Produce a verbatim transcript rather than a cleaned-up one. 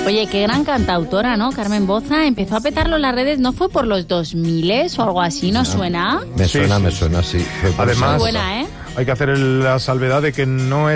Oye, qué gran cantautora, ¿no? Carmen Boza empezó a petarlo en las redes, ¿no fue por los dos mil o algo así? ¿No suena? Me suena, Sí, sí, me suena, sí. Además, Muy buena, ¿eh? hay que hacer la salvedad de que no es